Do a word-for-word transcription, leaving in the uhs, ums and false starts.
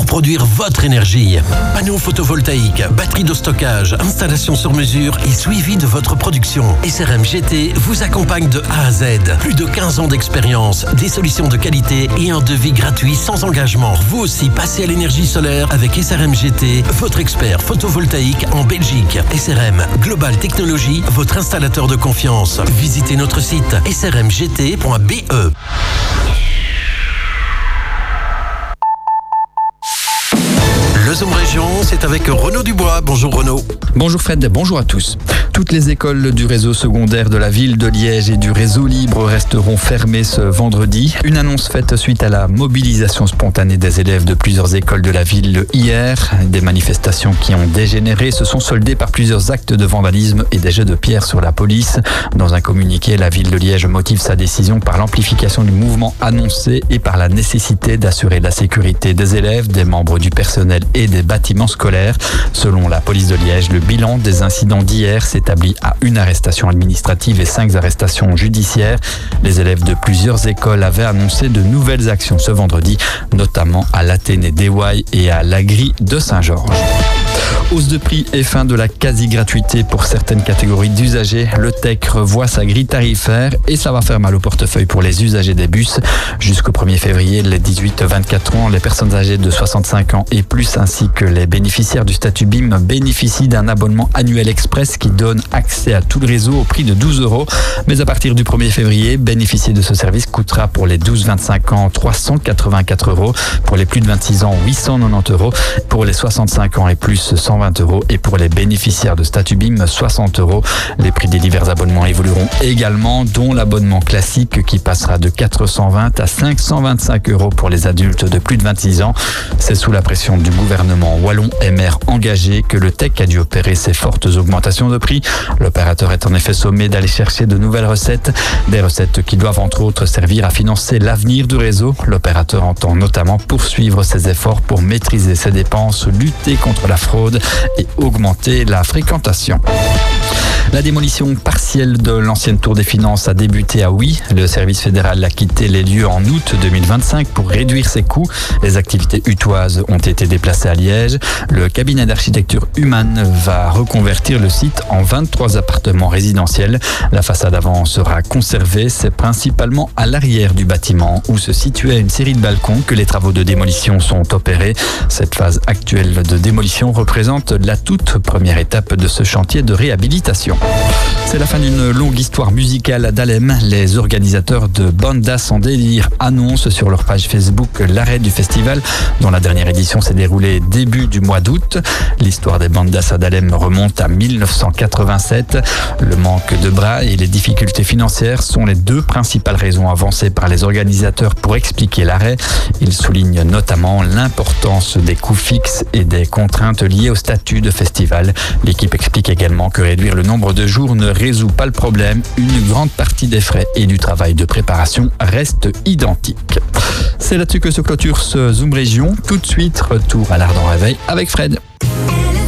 produire votre énergie. Panneaux photovoltaïques, batteries de stockage, installation sur mesure et suivi de votre production. S R M G T vous accompagne de A à Z. Plus de quinze ans d'expérience, des solutions de qualité et un devis gratuit sans engagement. Vous aussi passez à l'énergie solaire avec S R M G T, votre expert photovoltaïque en Belgique. S R M Global Technologies, votre installateur de confiance. Visitez notre site s r m g t point b e. Le Zoom Région, c'est avec Renaud Dubois. Bonjour Renaud. Bonjour Fred, bonjour à tous. Toutes les écoles du réseau secondaire de la ville de Liège et du réseau libre resteront fermées ce vendredi. Une annonce faite suite à la mobilisation spontanée des élèves de plusieurs écoles de la ville hier. Des manifestations qui ont dégénéré se sont soldées par plusieurs actes de vandalisme et des jets de pierre sur la police. Dans un communiqué, la ville de Liège motive sa décision par l'amplification du mouvement annoncé et par la nécessité d'assurer la sécurité des élèves, des membres du personnel et des bâtiments scolaires. Selon la police de Liège, le bilan des incidents d'hier s'établit à une arrestation administrative et cinq arrestations judiciaires. Les élèves de plusieurs écoles avaient annoncé de nouvelles actions ce vendredi, notamment à l'Athénée d'Éouaille et à l'Agri de Saint-Georges. Hausse de prix et fin de la quasi-gratuité pour certaines catégories d'usagers. Le T E C revoit sa grille tarifaire et ça va faire mal au portefeuille pour les usagers des bus. Jusqu'au premier février, les dix-huit à vingt-quatre ans, les personnes âgées de soixante-cinq ans et plus ainsi que les bénéficiaires du statut B I M bénéficient d'un abonnement annuel express qui donne accès à tout le réseau au prix de douze euros. Mais à partir du premier février, bénéficier de ce service coûtera pour les douze à vingt-cinq ans trois cent quatre-vingt-quatre euros, pour les plus de vingt-six ans huit cent quatre-vingt-dix euros, pour les soixante-cinq ans et plus cent vingt euros et pour les bénéficiaires de statut B I M soixante euros. Les prix des divers abonnements évolueront également, dont l'abonnement classique qui passera de quatre cent vingt à cinq cent vingt-cinq euros pour les adultes de plus de vingt-six ans. C'est sous la pression du gouvernement wallon M R engagé que le T E C a dû opérer ces fortes augmentations de prix. L'opérateur est en effet sommé d'aller chercher de nouvelles recettes, des recettes qui doivent entre autres servir à financer l'avenir du réseau. L'opérateur entend notamment poursuivre ses efforts pour maîtriser ses dépenses, lutter contre la fraude et augmenter la fréquentation. La démolition partielle de l'ancienne tour des finances a débuté à Huy. Le service fédéral a quitté les lieux en août deux mille vingt-cinq pour réduire ses coûts. Les activités hutoises ont été déplacées à Liège. Le cabinet d'architecture Human va reconvertir le site en vingt-trois appartements résidentiels. La façade avant sera conservée. C'est principalement à l'arrière du bâtiment où se situait une série de balcons que les travaux de démolition sont opérés. Cette phase actuelle de démolition représente la toute première étape de ce chantier de réhabilitation. C'est la fin d'une longue histoire musicale d'Alem. Les organisateurs de Bandas en délire annoncent sur leur page Facebook l'arrêt du festival dont la dernière édition s'est déroulée début du mois d'août. L'histoire des Bandas d'Alem remonte à mille neuf cent quatre-vingt-sept. Le manque de bras et les difficultés financières sont les deux principales raisons avancées par les organisateurs pour expliquer l'arrêt. Ils soulignent notamment l'importance des coûts fixes et des contraintes liées au statut de festival. L'équipe explique également que réduire le nombre de jours ne résout pas le problème. Une grande partie des frais et du travail de préparation reste identique. C'est là-dessus que se clôture ce Zoom Région. Tout de suite, retour à l'Ardent Réveil avec Fred.